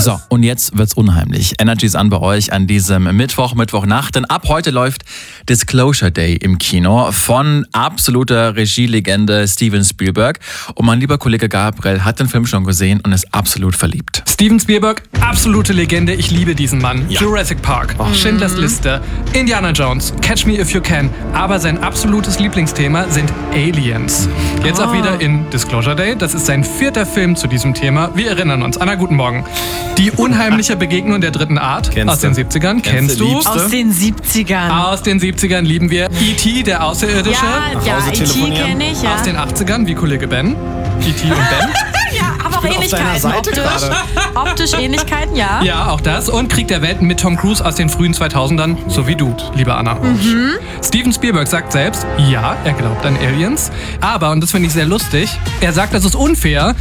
So, und jetzt wird's unheimlich. Energy ist an bei euch an diesem Mittwochnacht. Denn ab heute läuft Disclosure Day im Kino von absoluter Regielegende Steven Spielberg. Und mein lieber Kollege Gabriel hat den Film schon gesehen und ist absolut verliebt. Steven Spielberg, absolute Legende. Ich liebe diesen Mann. Ja. Jurassic Park, Schindlers Liste, Indiana Jones, Catch Me If You Can. Aber sein absolutes Lieblingsthema sind Aliens. Jetzt auch wieder in Disclosure Day. Das ist sein 4. Film zu diesem Thema. Wir erinnern uns. Anna, guten Morgen. Die unheimliche Begegnung der dritten Art aus den 70ern. Kennst du? Aus den 70ern. Aus den 70ern lieben wir. E.T., der Außerirdische. Ja, E.T. kenne ich, ja. Aus den 80ern, wie Kollege Ben. E.T. und Ben. Ja, aber auch Ähnlichkeiten. Optisch Ähnlichkeiten, ja. Ja, auch das. Und Krieg der Welten mit Tom Cruise aus den frühen 2000ern. So wie du, liebe Anna. Steven Spielberg sagt selbst, ja, er glaubt an Aliens. Aber, und das finde ich sehr lustig, er sagt, das ist unfair,